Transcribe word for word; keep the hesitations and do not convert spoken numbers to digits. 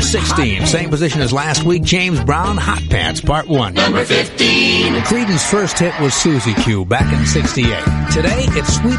sixteen, same position as last week, James Brown, Hot Pants, Part one. Number fifteen. Creedence' first hit was Susie Q back in sixty-eight. Today, it's Sweet